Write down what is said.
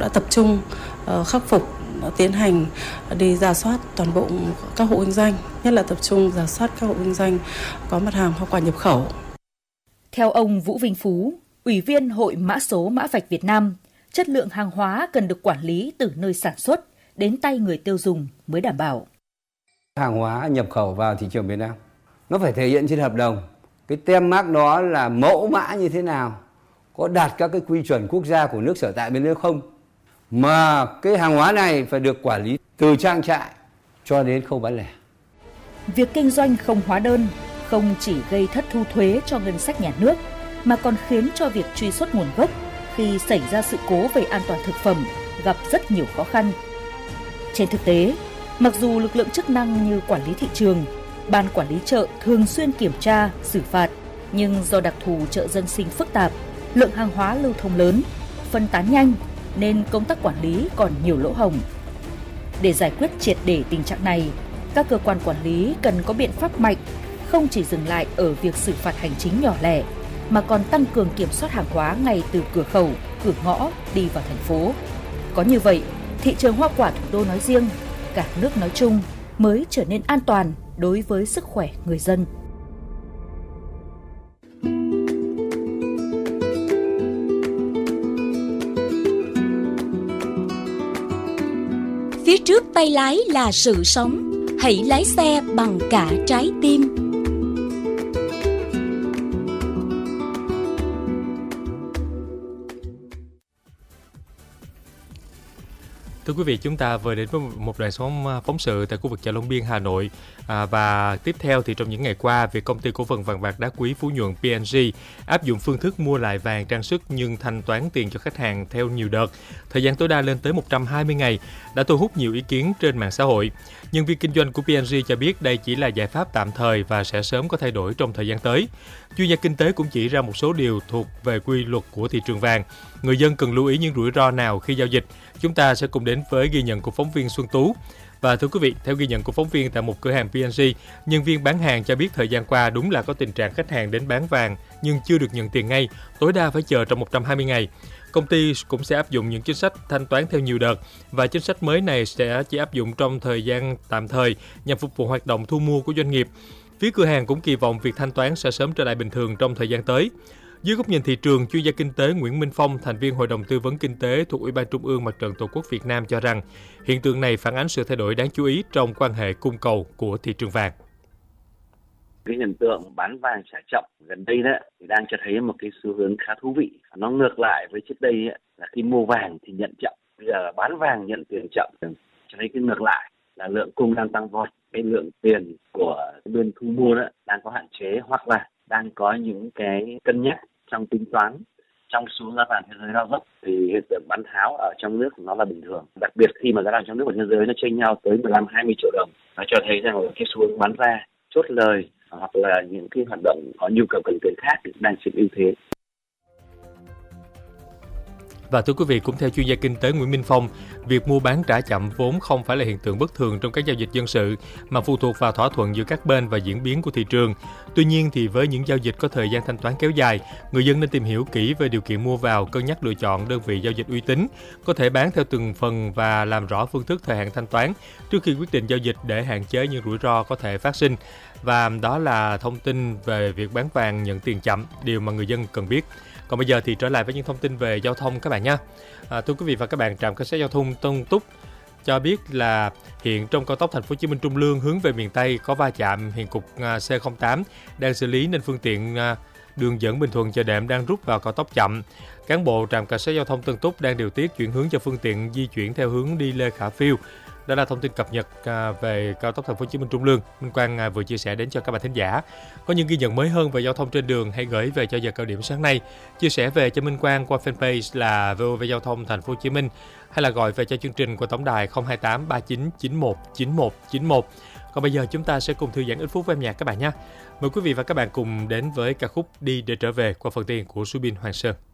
đã tập trung khắc phục, tiến hành đi rà soát toàn bộ các hộ kinh doanh, nhất là tập trung rà soát các hộ kinh doanh có mặt hàng hoa quả nhập khẩu. Theo ông Vũ Vinh Phú, Ủy viên Hội Mã số Mã vạch Việt Nam, chất lượng hàng hóa cần được quản lý từ nơi sản xuất đến tay người tiêu dùng mới đảm bảo. Hàng hóa nhập khẩu vào thị trường Việt Nam, nó phải thể hiện trên hợp đồng. Cái tem mác đó là mẫu mã như thế nào, có đạt các cái quy chuẩn quốc gia của nước sở tại bên nước không. Mà cái hàng hóa này phải được quản lý từ trang trại cho đến khâu bán lẻ. Việc kinh doanh không hóa đơn không chỉ gây thất thu thuế cho ngân sách nhà nước, mà còn khiến cho việc truy xuất nguồn gốc khi xảy ra sự cố về an toàn thực phẩm gặp rất nhiều khó khăn. Trên thực tế, mặc dù lực lượng chức năng như quản lý thị trường, ban quản lý chợ thường xuyên kiểm tra, xử phạt, nhưng do đặc thù chợ dân sinh phức tạp, lượng hàng hóa lưu thông lớn, phân tán nhanh nên công tác quản lý còn nhiều lỗ hổng. Để giải quyết triệt để tình trạng này, các cơ quan quản lý cần có biện pháp mạnh, không chỉ dừng lại ở việc xử phạt hành chính nhỏ lẻ, mà còn tăng cường kiểm soát hàng hóa ngay từ cửa khẩu, cửa ngõ đi vào thành phố. Có như vậy, thị trường hoa quả thủ đô nói riêng, cả nước nói chung mới trở nên an toàn đối với sức khỏe người dân. Phía trước tay lái là sự sống, hãy lái xe bằng cả trái tim. Thưa quý vị, chúng ta vừa đến với một đoạn phóng sự tại khu vực chợ Long Biên, Hà Nội. Và tiếp theo thì trong những ngày qua, việc công ty cổ phần vàng bạc đá quý Phú Nhuận PNG áp dụng phương thức mua lại vàng trang sức nhưng thanh toán tiền cho khách hàng theo nhiều đợt, thời gian tối đa lên tới 120 ngày, đã thu hút nhiều ý kiến trên mạng xã hội. Nhân viên kinh doanh của PNG cho biết đây chỉ là giải pháp tạm thời và sẽ sớm có thay đổi trong thời gian tới. Chuyên gia kinh tế cũng chỉ ra một số điều thuộc về quy luật của thị trường vàng. Người dân cần lưu ý những rủi ro nào khi giao dịch? Chúng ta sẽ cùng đến với ghi nhận của phóng viên Xuân Tú. Và thưa quý vị, theo ghi nhận của phóng viên tại một cửa hàng PNG, nhân viên bán hàng cho biết thời gian qua đúng là có tình trạng khách hàng đến bán vàng nhưng chưa được nhận tiền ngay, tối đa phải chờ trong 120 ngày. Công ty cũng sẽ áp dụng những chính sách thanh toán theo nhiều đợt và chính sách mới này sẽ chỉ áp dụng trong thời gian tạm thời nhằm phục vụ hoạt động thu mua của doanh nghiệp. Phía cửa hàng cũng kỳ vọng việc thanh toán sẽ sớm trở lại bình thường trong thời gian tới. Dưới góc nhìn thị trường, chuyên gia kinh tế Nguyễn Minh Phong, thành viên Hội đồng Tư vấn Kinh tế thuộc Ủy ban Trung ương Mặt trận Tổ quốc Việt Nam cho rằng hiện tượng này phản ánh sự thay đổi đáng chú ý trong quan hệ cung cầu của thị trường vàng. Cái hiện tượng bán vàng trả chậm gần đây thì đang cho thấy một cái xu hướng khá thú vị. Nó ngược lại với trước đây là khi mua vàng thì nhận chậm, bây giờ bán vàng nhận tiền chậm, cho thấy cái ngược lại là lượng cung đang tăng vọt, cái lượng tiền của bên thu mua đang có hạn chế hoặc là đang có những cái cân nhắc trong tính toán. Trong xu hướng giá vàng thế giới lao dốc thì hiện tượng bán tháo ở trong nước nó là bình thường, đặc biệt khi mà giá vàng trong nước và thế giới nó chênh nhau tới 15-20 triệu đồng, nó cho thấy rằng là cái xu hướng bán ra chốt lời hoặc là những cái hoạt động có nhu cầu cần tiền khác đang chiếm ưu thế. Và thưa quý vị, cũng theo chuyên gia kinh tế Nguyễn Minh Phong, việc mua bán trả chậm vốn không phải là hiện tượng bất thường trong các giao dịch dân sự, mà phụ thuộc vào thỏa thuận giữa các bên và diễn biến của thị trường. Tuy nhiên, thì với những giao dịch có thời gian thanh toán kéo dài, người dân nên tìm hiểu kỹ về điều kiện mua vào, cân nhắc lựa chọn đơn vị giao dịch uy tín, có thể bán theo từng phần và làm rõ phương thức thời hạn thanh toán trước khi quyết định giao dịch để hạn chế những rủi ro có thể phát sinh. Và đó là thông tin về việc bán vàng nhận tiền chậm, điều mà người dân cần biết. Còn bây giờ thì trở lại với những thông tin về giao thông các bạn nhé. Thưa quý vị và các bạn, trạm cảnh sát giao thông Tân Túc cho biết là hiện trong cao tốc Thành phố Hồ Chí Minh Trung Lương hướng về miền Tây có va chạm, hiện cục C08 đang xử lý nên phương tiện đường dẫn Bình Thuận Chợ Đệm đang rút vào cao tốc chậm. Cán bộ trạm cảnh sát giao thông Tân Túc đang điều tiết chuyển hướng cho phương tiện di chuyển theo hướng đi Lê Khả Phiêu. Đó là thông tin cập nhật về cao tốc Thành phố Hồ Chí Minh Trung Lương. Minh Quang vừa chia sẻ đến cho các bạn thính giả. Có những ghi nhận mới hơn về giao thông trên đường, hãy gửi về cho giờ cao điểm sáng nay. Chia sẻ về cho Minh Quang qua fanpage là VOV Giao thông Thành phố Hồ Chí Minh, hay là gọi về cho chương trình của tổng đài 028 39 91 91 91. Còn bây giờ chúng ta sẽ cùng thư giãn ít phút với âm nhạc các bạn nhé. Mời quý vị và các bạn cùng đến với ca khúc Đi để trở về qua phần tiền của Subin Hoàng Sơn.